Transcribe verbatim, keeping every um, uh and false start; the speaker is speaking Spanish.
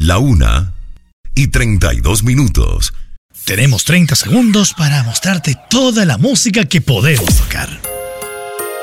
La una y treinta y dos minutos. Tenemos treinta segundos para mostrarte toda la música que podemos tocar.